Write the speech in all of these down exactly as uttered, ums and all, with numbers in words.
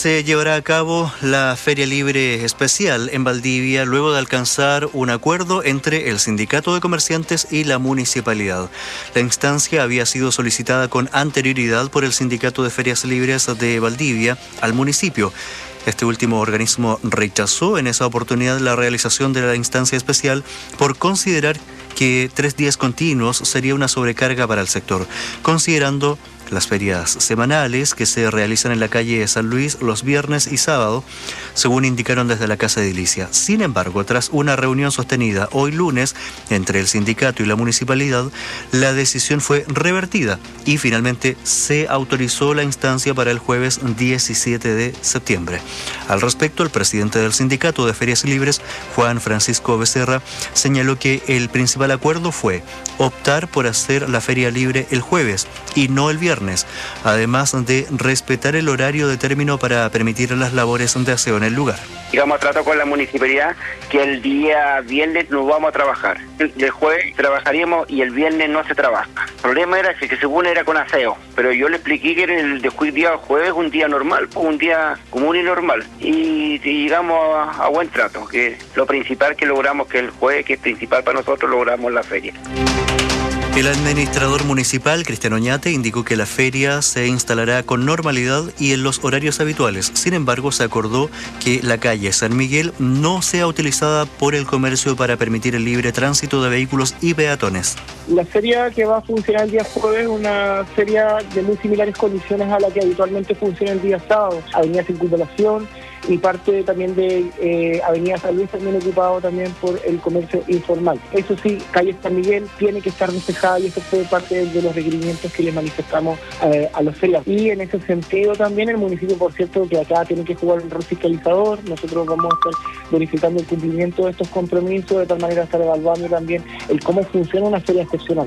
Se llevará a cabo la Feria Libre Especial en Valdivia luego de alcanzar un acuerdo entre el Sindicato de Comerciantes y la Municipalidad. La instancia había sido solicitada con anterioridad por el Sindicato de Ferias Libres de Valdivia al municipio. Este último organismo rechazó en esa oportunidad la realización de la instancia especial por considerar que tres días continuos sería una sobrecarga para el sector, considerando las ferias semanales que se realizan en la calle San Luis los viernes y sábado, según indicaron desde la Casa Edilicia. Sin embargo, tras una reunión sostenida hoy lunes entre el sindicato y la municipalidad, la decisión fue revertida y finalmente se autorizó la instancia para el jueves diecisiete de septiembre. Al respecto, el presidente del Sindicato de Ferias Libres, Juan Francisco Becerra, señaló que el principal acuerdo fue optar por hacer la feria libre el jueves y no el viernes, además de respetar el horario de término para permitir las labores de aseo en el lugar. Llegamos a trato con la municipalidad que el día viernes no vamos a trabajar. El jueves trabajaríamos y el viernes no se trabaja. El problema era que, que según era con aseo, pero yo le expliqué que el día jueves un día normal, un día común y normal. Y, y llegamos a, a buen trato, que lo principal que logramos, que el jueves, que es principal para nosotros, logramos la feria. El administrador municipal, Cristian Oñate, indicó que la feria se instalará con normalidad y en los horarios habituales. Sin embargo, se acordó que la calle San Miguel no sea utilizada por el comercio para permitir el libre tránsito de vehículos y peatones. La feria que va a funcionar el día jueves es una feria de muy similares condiciones a la que habitualmente funciona el día sábado. Avenida Circunvalación y parte también de eh, Avenida San Luis también ocupado también por el comercio informal. Eso sí, calle San Miguel tiene que estar despejada y eso fue parte de los requerimientos que le manifestamos eh, a los ferias. Y en ese sentido también el municipio, por cierto, que acá tiene que jugar un rol fiscalizador. Nosotros vamos a estar verificando el cumplimiento de estos compromisos, de tal manera estar evaluando también el cómo funciona una feria excepcional.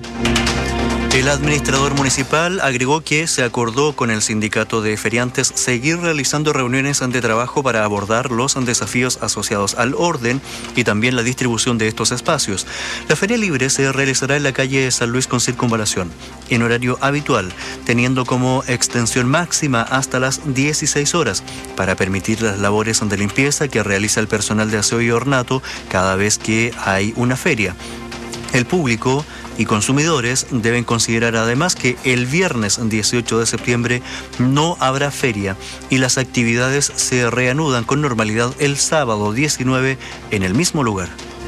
El administrador municipal agregó que se acordó con el sindicato de feriantes seguir realizando reuniones de trabajo para abordar los desafíos asociados al orden y también la distribución de estos espacios. La feria libre se realizará en la calle San Luis con Circunvalación, en horario habitual, teniendo como extensión máxima hasta las dieciséis horas, para permitir las labores de limpieza que realiza el personal de aseo y ornato cada vez que hay una feria. El público y consumidores deben considerar además que el viernes dieciocho de septiembre no habrá feria y las actividades se reanudan con normalidad el sábado diecinueve en el mismo lugar.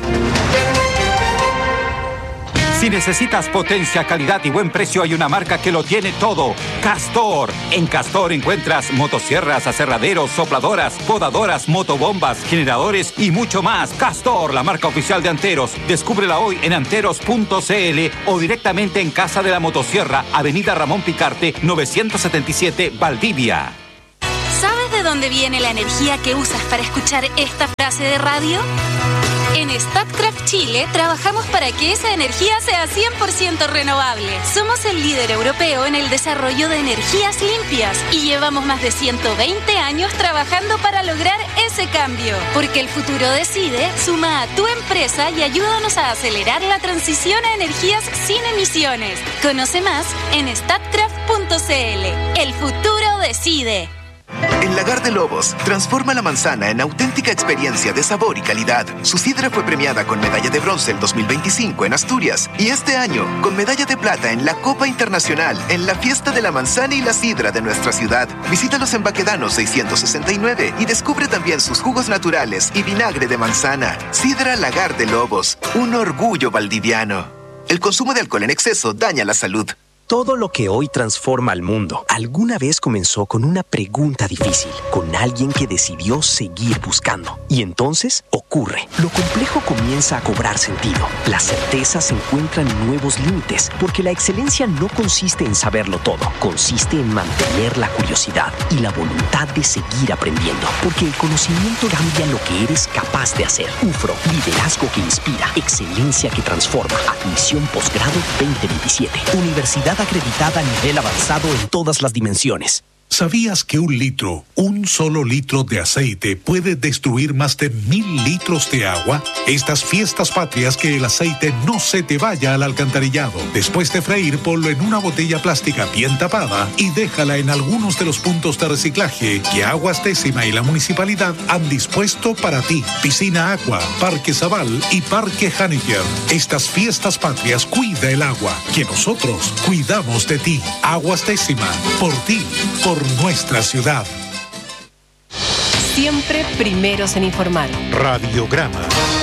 Si necesitas potencia, calidad y buen precio, hay una marca que lo tiene todo. Castor. En Castor encuentras motosierras, aserraderos, sopladoras, podadoras, motobombas, generadores y mucho más. Castor, la marca oficial de Anteros. Descúbrela hoy en anteros punto c l o directamente en Casa de la Motosierra, Avenida Ramón Picarte, novecientos setenta y siete, Valdivia. ¿Sabes de dónde viene la energía que usas para escuchar esta frase de radio? En Statkraft Chile trabajamos para que esa energía sea cien por ciento renovable. Somos el líder europeo en el desarrollo de energías limpias y llevamos más de ciento veinte años trabajando para lograr ese cambio. Porque el futuro decide, suma a tu empresa y ayúdanos a acelerar la transición a energías sin emisiones. Conoce más en statkraft punto c l. El futuro decide. En Lagar de Lobos, transforma la manzana en auténtica experiencia de sabor y calidad. Su sidra fue premiada con medalla de bronce el dos mil veinticinco en Asturias y este año con medalla de plata en la Copa Internacional en la Fiesta de la Manzana y la Sidra de nuestra ciudad. Visítalos en Baquedano seiscientos sesenta y nueve y descubre también sus jugos naturales y vinagre de manzana. Sidra Lagar de Lobos, un orgullo valdiviano. El consumo de alcohol en exceso daña la salud. Todo lo que hoy transforma al mundo, alguna vez comenzó con una pregunta difícil, con alguien que decidió seguir buscando. Y entonces ocurre. Lo complejo comienza a cobrar sentido. La certeza se encuentra en nuevos límites, porque la excelencia no consiste en saberlo todo, consiste en mantener la curiosidad y la voluntad de seguir aprendiendo, porque el conocimiento cambia lo que eres capaz de hacer. U F R O, liderazgo que inspira, excelencia que transforma. Admisión posgrado veinte veintisiete. Universidad acreditada a nivel avanzado en todas las dimensiones. ¿Sabías que un litro, un solo litro de aceite puede destruir más de mil litros de agua? Estas fiestas patrias, que el aceite no se te vaya al alcantarillado. Después de freír, ponlo en una botella plástica bien tapada y déjala en algunos de los puntos de reciclaje que Aguas Décima y la municipalidad han dispuesto para ti. Piscina Agua, Parque Zabal y Parque Haniger. Estas fiestas patrias, cuida el agua, que nosotros cuidamos de ti. Aguas Décima, por ti, por nuestra ciudad. Siempre primeros en informar. Radiograma.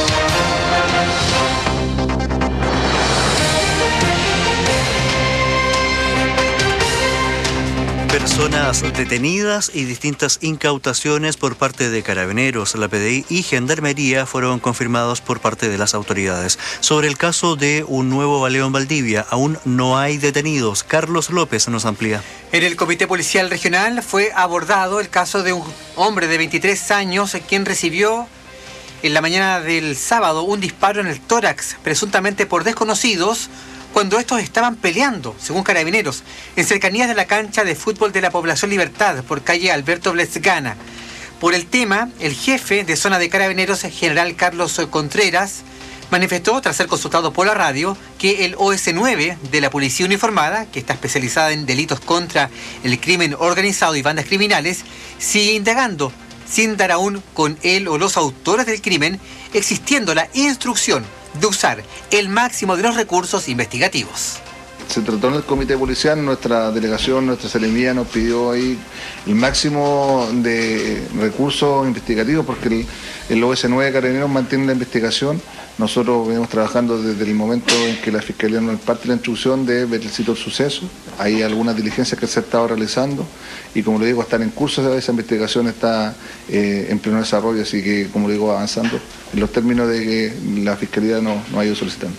Personas detenidas y distintas incautaciones por parte de Carabineros, la P D I y Gendarmería fueron confirmados por parte de las autoridades. Sobre el caso de un nuevo baleo en Valdivia, aún no hay detenidos. Carlos López nos amplía. En el Comité Policial Regional fue abordado el caso de un hombre de veintitrés años quien recibió en la mañana del sábado un disparo en el tórax, presuntamente por desconocidos, cuando estos estaban peleando, según Carabineros, en cercanías de la cancha de fútbol de la Población Libertad, por calle Alberto Blesgana. Por el tema, el jefe de zona de Carabineros, general Carlos Contreras, manifestó, tras ser consultado por la radio, que el O S nueve de la Policía Uniformada, que está especializada en delitos contra el crimen organizado y bandas criminales, sigue indagando, sin dar aún con él o los autores del crimen, existiendo la instrucción de usar el máximo de los recursos investigativos. Se trató en el comité policial, nuestra delegación, nuestra seremía nos pidió ahí el máximo de recursos investigativos porque el, el O S nueve de Carabineros mantiene la investigación. Nosotros venimos trabajando desde el momento en que la Fiscalía nos imparte la instrucción de ver el sitio del suceso. Hay algunas diligencias que se ha estado realizando y, como le digo, están en curso, esa investigación está eh, en pleno desarrollo, así que, como le digo, avanzando en los términos de que la Fiscalía nos no ha ido solicitando.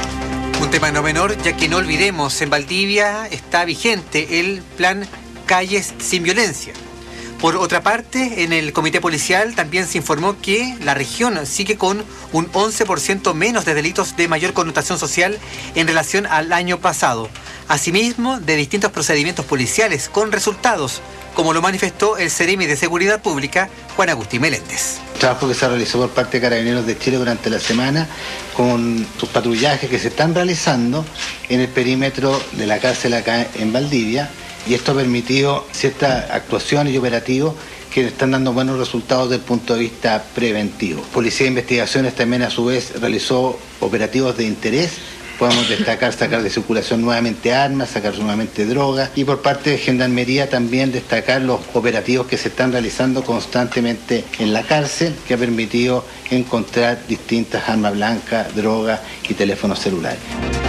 Un tema no menor, ya que no olvidemos, en Valdivia está vigente el plan Calles sin Violencia. Por otra parte, en el Comité Policial también se informó que la región sigue con un once por ciento menos de delitos de mayor connotación social en relación al año pasado. Asimismo, de distintos procedimientos policiales con resultados, como lo manifestó el Seremi de Seguridad Pública, Juan Agustín Meléndez. Trabajo que se realizó por parte de Carabineros de Chile durante la semana con sus patrullajes que se están realizando en el perímetro de la cárcel acá en Valdivia, y esto ha permitido ciertas actuaciones y operativos que están dando buenos resultados desde el punto de vista preventivo. Policía de Investigaciones también a su vez realizó operativos de interés. Podemos destacar sacar de circulación nuevamente armas, sacar nuevamente drogas, y por parte de Gendarmería también destacar los operativos que se están realizando constantemente en la cárcel, que ha permitido encontrar distintas armas blancas, drogas y teléfonos celulares.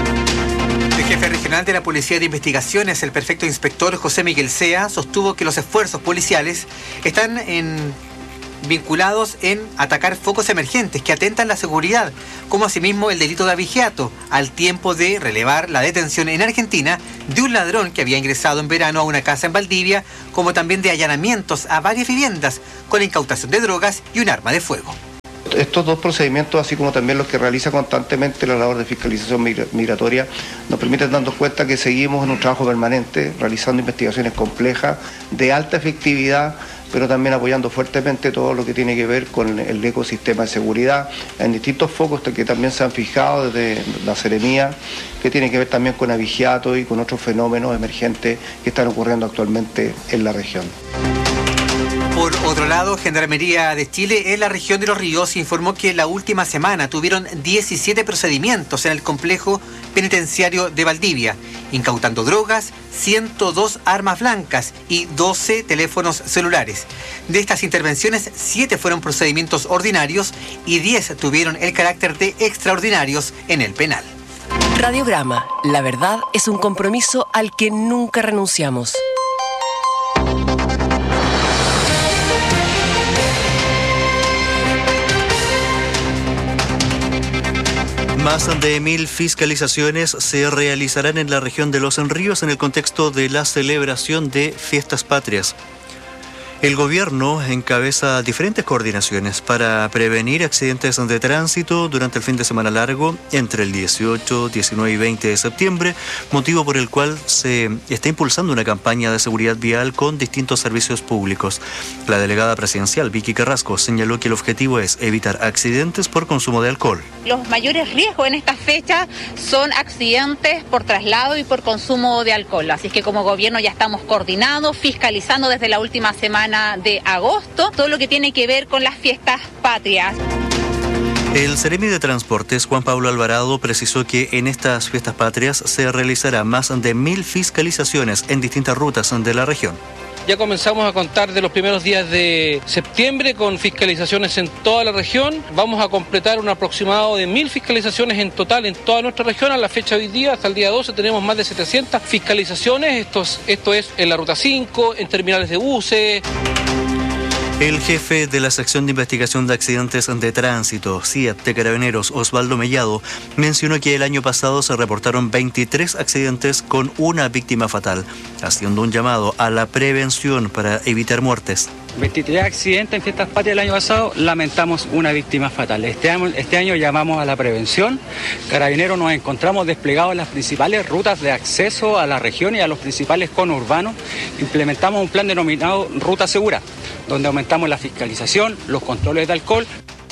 El jefe regional de la Policía de Investigaciones, el prefecto inspector José Miguel Sea, sostuvo que los esfuerzos policiales están en... vinculados en atacar focos emergentes que atentan la seguridad, como asimismo el delito de abigeato, al tiempo de relevar la detención en Argentina de un ladrón que había ingresado en verano a una casa en Valdivia, como también de allanamientos a varias viviendas con la incautación de drogas y un arma de fuego. Estos dos procedimientos, así como también los que realiza constantemente la labor de fiscalización migratoria, nos permiten darnos cuenta que seguimos en un trabajo permanente, realizando investigaciones complejas, de alta efectividad, pero también apoyando fuertemente todo lo que tiene que ver con el ecosistema de seguridad, en distintos focos que también se han fijado desde la Seremía, que tiene que ver también con abigeato y con otros fenómenos emergentes que están ocurriendo actualmente en la región. Por otro lado, Gendarmería de Chile en la región de Los Ríos informó que la última semana tuvieron diecisiete procedimientos en el complejo penitenciario de Valdivia, incautando drogas, ciento dos armas blancas y doce teléfonos celulares. De estas intervenciones, siete fueron procedimientos ordinarios y diez tuvieron el carácter de extraordinarios en el penal. Radiograma. La verdad es un compromiso al que nunca renunciamos. Más de mil fiscalizaciones se realizarán en la región de Los Ríos en el contexto de la celebración de Fiestas Patrias. El gobierno encabeza diferentes coordinaciones para prevenir accidentes de tránsito durante el fin de semana largo entre el dieciocho, diecinueve y veinte de septiembre, motivo por el cual se está impulsando una campaña de seguridad vial con distintos servicios públicos. La delegada presidencial, Vicky Carrasco, señaló que el objetivo es evitar accidentes por consumo de alcohol. Los mayores riesgos en esta fecha son accidentes por traslado y por consumo de alcohol. Así es que como gobierno ya estamos coordinados, fiscalizando desde la última semana de agosto todo lo que tiene que ver con las fiestas patrias. El Seremi de Transportes, Juan Pablo Alvarado, precisó que en estas fiestas patrias se realizará más de mil fiscalizaciones en distintas rutas de la región. Ya comenzamos a contar de los primeros días de septiembre con fiscalizaciones en toda la región. Vamos a completar un aproximado de mil fiscalizaciones en total en toda nuestra región. A la fecha de hoy día, hasta el día doce, tenemos más de setecientas fiscalizaciones. Esto es, esto es en la Ruta cinco, en terminales de buses. El jefe de la sección de investigación de accidentes de tránsito, C I A T de Carabineros, Osvaldo Mellado, mencionó que el año pasado se reportaron veintitrés accidentes con una víctima fatal, haciendo un llamado a la prevención para evitar muertes. veintitrés accidentes en fiestas patrias el año pasado, lamentamos una víctima fatal. Este año, este año llamamos a la prevención. Carabineros nos encontramos desplegados en las principales rutas de acceso a la región y a los principales conurbanos. Implementamos un plan denominado Ruta Segura, donde aumentamos la fiscalización, los controles de alcohol.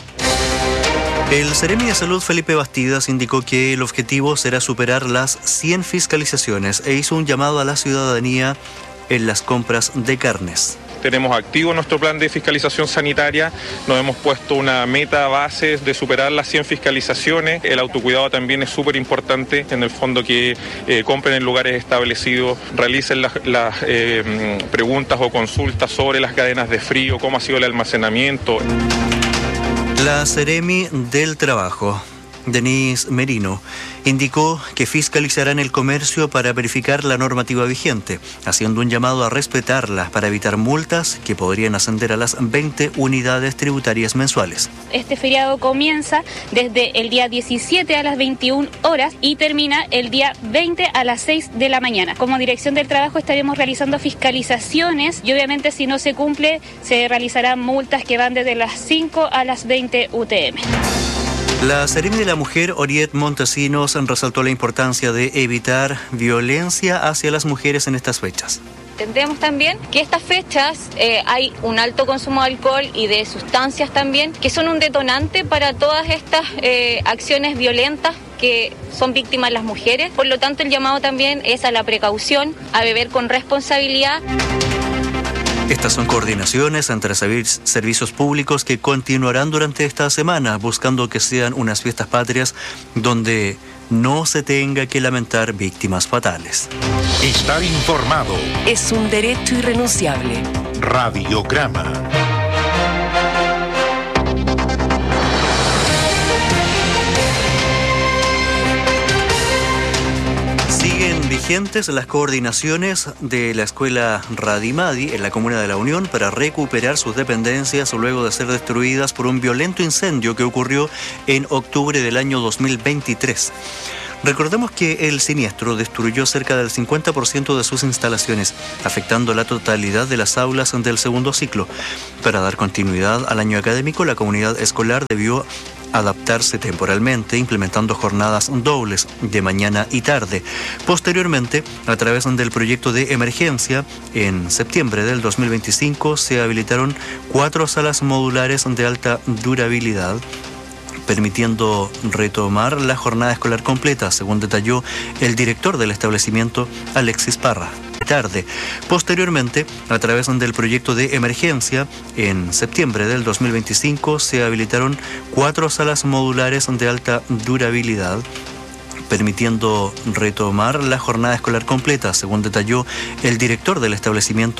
El Seremi de Salud, Felipe Bastidas, indicó que el objetivo será superar las cien fiscalizaciones e hizo un llamado a la ciudadanía en las compras de carnes. Tenemos activo nuestro plan de fiscalización sanitaria, nos hemos puesto una meta base de superar las cien fiscalizaciones. El autocuidado también es súper importante, en el fondo que eh, compren en lugares establecidos, realicen las, las eh, preguntas o consultas sobre las cadenas de frío, cómo ha sido el almacenamiento. La Seremi del Trabajo, Denise Merino, indicó que fiscalizarán el comercio para verificar la normativa vigente, haciendo un llamado a respetarla para evitar multas que podrían ascender a las veinte unidades tributarias mensuales. Este feriado comienza desde el día diecisiete a las veintiuna horas y termina el día veinte a las seis de la mañana. Como Dirección del Trabajo estaremos realizando fiscalizaciones y obviamente si no se cumple se realizarán multas que van desde las cinco a las veinte U T M. La Seremi de la Mujer, Oriet Montesinos, resaltó la importancia de evitar violencia hacia las mujeres en estas fechas. Entendemos también que estas fechas eh, hay un alto consumo de alcohol y de sustancias también, que son un detonante para todas estas eh, acciones violentas que son víctimas las mujeres. Por lo tanto, el llamado también es a la precaución, a beber con responsabilidad. Estas son coordinaciones entre servicios públicos que continuarán durante esta semana, buscando que sean unas fiestas patrias donde no se tenga que lamentar víctimas fatales. Estar informado es un derecho irrenunciable. Radiograma. Siguen vigentes las coordinaciones de la escuela Radimadi en la Comuna de La Unión para recuperar sus dependencias luego de ser destruidas por un violento incendio que ocurrió en octubre del año dos mil veintitrés. Recordemos que el siniestro destruyó cerca del cincuenta por ciento de sus instalaciones, afectando la totalidad de las aulas del segundo ciclo. Para dar continuidad al año académico, la comunidad escolar debió adaptarse temporalmente, implementando jornadas dobles de mañana y tarde. Posteriormente, a través del proyecto de emergencia, en septiembre del dos mil veinticinco se habilitaron cuatro salas modulares de alta durabilidad, permitiendo retomar la jornada escolar completa, según detalló el director del establecimiento, Alexis Parra. Tarde. Posteriormente, a través del proyecto de emergencia, en septiembre del dos mil veinticinco se habilitaron cuatro salas modulares de alta durabilidad, permitiendo retomar la jornada escolar completa, según detalló el director del establecimiento,